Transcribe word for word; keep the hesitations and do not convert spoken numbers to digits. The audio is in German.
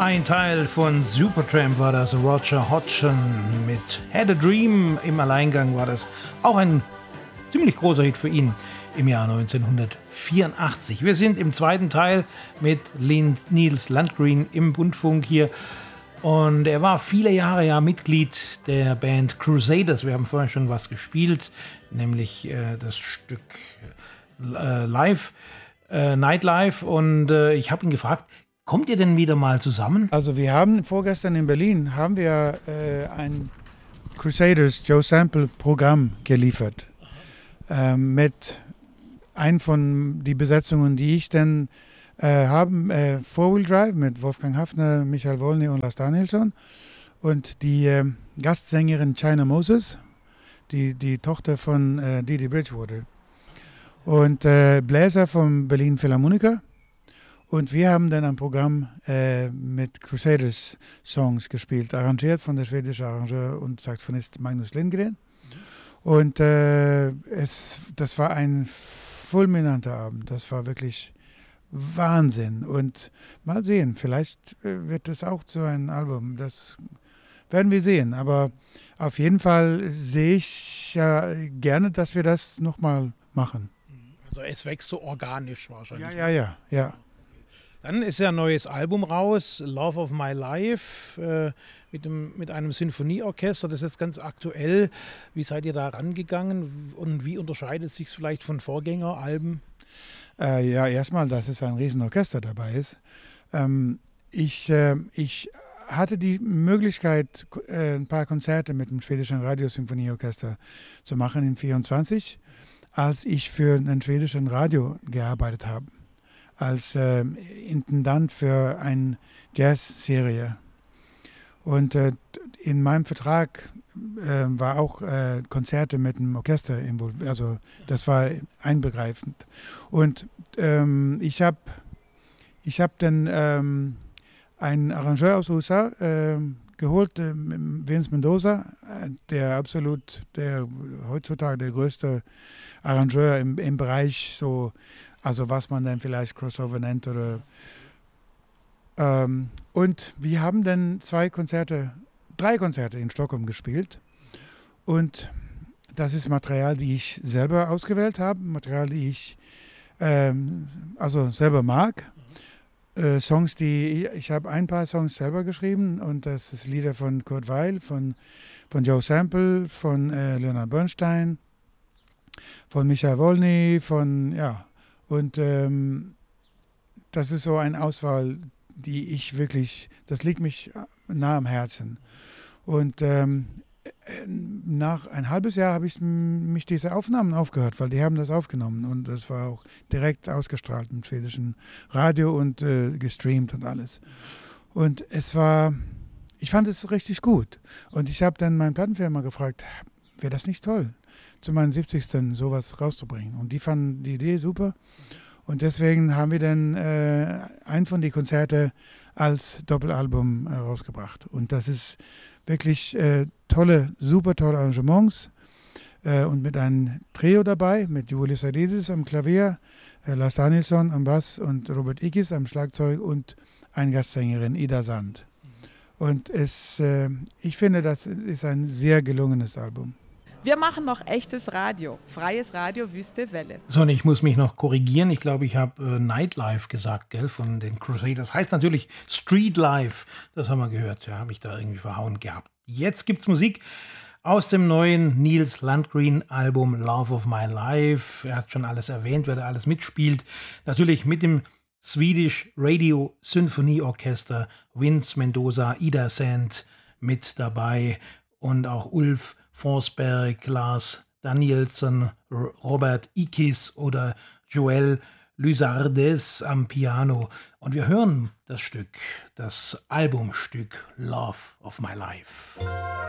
Ein Teil von Supertramp war das. Roger Hodgson mit Had a Dream im Alleingang war das. Auch ein ziemlich großer Hit für ihn im Jahr neunzehnhundertvierundachtzig. Wir sind im zweiten Teil mit Nils Landgren im Bundfunk hier. Und er war viele Jahre ja Mitglied der Band Crusaders. Wir haben vorhin schon was gespielt, nämlich äh, das Stück äh, Live, äh, Nightlife. Und äh, ich habe ihn gefragt, kommt ihr denn wieder mal zusammen? Also wir haben vorgestern in Berlin haben wir äh, ein Crusaders Joe Sample Programm geliefert. Äh, mit ein von die Besetzungen, die ich dann äh, haben, äh, Four-Wheel Drive mit Wolfgang Hafner, Michael Wolny und Lars Danielsson und die äh, Gastsängerin China Moses, die, die Tochter von äh, Didi Bridgewater und äh, Bläser vom Berlin Philharmoniker. Und wir haben dann ein Programm äh, mit Crusaders Songs gespielt, arrangiert von der schwedischen Arrangeur und Saxophonist Magnus Lindgren. Und äh, es, das war ein fulminanter Abend. Das war wirklich Wahnsinn. Und mal sehen, vielleicht äh, wird das auch so ein Album. Das werden wir sehen. Aber auf jeden Fall sehe ich ja gerne, dass wir das nochmal machen. Also es wächst so organisch wahrscheinlich. Ja, ja, ja, ja. Dann ist ja ein neues Album raus, Love of My Life, äh, mit, dem, mit einem Sinfonieorchester. Das ist jetzt ganz aktuell. Wie seid ihr da rangegangen und wie unterscheidet es sich vielleicht von Vorgängeralben? Äh, ja, erstmal, dass es ein Riesenorchester dabei ist. Ähm, ich, äh, ich hatte die Möglichkeit, äh, ein paar Konzerte mit dem schwedischen Radiosymphonieorchester zu machen in vierundzwanzig, als ich für ein schwedischen Radio gearbeitet habe. Als äh, Intendant für eine Jazz-Serie. Und äh, in meinem Vertrag äh, war auch äh, Konzerte mit dem Orchester involviert. Also das war einbegreifend. Und ähm, ich habe ich hab dann ähm, einen Arrangeur aus den U S A äh, geholt, äh, Vince Mendoza, der absolut, der heutzutage der größte Arrangeur im, im Bereich so. Also was man dann vielleicht Crossover nennt. Oder, ähm, und wir haben dann zwei Konzerte, drei Konzerte in Stockholm gespielt. Und das ist Material, die ich selber ausgewählt habe, Material, die ich ähm, also selber mag. Äh, Songs, die, ich habe ein paar Songs selber geschrieben und das ist Lieder von Kurt Weill, von, von Joe Sample, von äh, Leonard Bernstein, von Michael Wolny, von, ja, Und ähm, das ist so eine Auswahl, die ich wirklich, das liegt mich nah am Herzen. Und ähm, nach ein halbes Jahr habe ich mich diese Aufnahmen aufgehört, weil die haben das aufgenommen und das war auch direkt ausgestrahlt im schwedischen Radio und äh, gestreamt und alles. Und es war, ich fand es richtig gut. Und ich habe dann meine Plattenfirma gefragt, wäre das nicht toll, zu meinem siebzigsten sowas rauszubringen. Und die fanden die Idee super. Und deswegen haben wir dann äh, ein von den Konzerten als Doppelalbum äh, rausgebracht. Und das ist wirklich äh, tolle, super tolle Arrangements. Äh, und mit einem Trio dabei, mit Julius Aridis am Klavier, äh, Lars Danielsson am Bass und Robert Ikis am Schlagzeug und eine Gastsängerin, Ida Sand. Und es, äh, ich finde, das ist ein sehr gelungenes Album. Wir machen noch echtes Radio, freies Radio, Wüste Welle. So, und ich muss mich noch korrigieren. Ich glaube, ich habe äh, Nightlife gesagt, gell, von den Crusaders. Heißt natürlich Street Life. Das haben wir gehört. Ja, habe ich da irgendwie verhauen gehabt. Jetzt gibt's Musik aus dem neuen Nils Landgren Album Love of My Life. Er hat schon alles erwähnt, wer da alles mitspielt. Natürlich mit dem Swedish Radio Symphonieorchester, Vince Mendoza, Ida Sand mit dabei und auch Ulf Forsberg, Lars Danielsson, Robert Ikis oder Joel Lysardes am Piano. Und wir hören das Stück, das Albumstück Love of My Life.